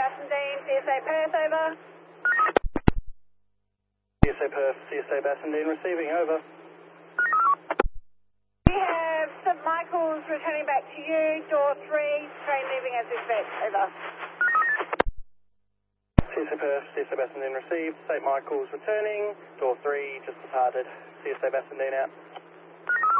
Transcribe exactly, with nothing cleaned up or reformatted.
Bassendean, C S A Perth, over. C S A Perth, C S A Bassendean receiving, over. We have Saint Michael's returning back to you, door three, train leaving as expected, over. C S A Perth, C S A Bassendean received, Saint Michael's returning, door three just departed, C S A Bassendean out.